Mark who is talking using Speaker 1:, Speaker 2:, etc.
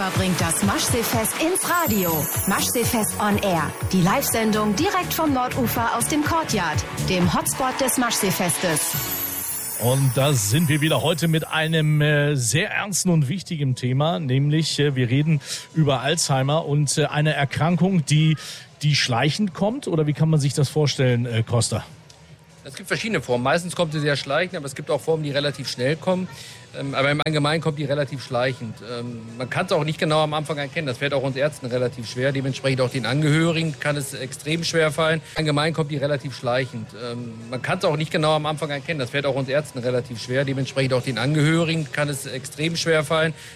Speaker 1: Ufer bringt das Maschseefest ins Radio. Maschseefest on Air. Die Live-Sendung direkt vom Nordufer aus dem Courtyard, dem Hotspot des Maschseefestes.
Speaker 2: Und da sind wir wieder heute mit einem sehr ernsten und wichtigen Thema, nämlich wir reden über Alzheimer und eine Erkrankung, die schleichend kommt. Oder wie kann man sich das vorstellen, Costa?
Speaker 3: Es gibt verschiedene Formen. Meistens kommt sie sehr schleichend, aber es gibt auch Formen, die relativ schnell kommen. Aber im Allgemeinen kommt die relativ schleichend. Man kann es auch nicht genau am Anfang erkennen. Das fällt auch uns Ärzten relativ schwer. Dementsprechend auch den Angehörigen kann es extrem schwer fallen. Allgemein kommt die relativ schleichend. Man kann es auch nicht genau am Anfang erkennen. Das fällt auch uns Ärzten relativ schwer. Dementsprechend auch den Angehörigen kann es extrem schwer fallen.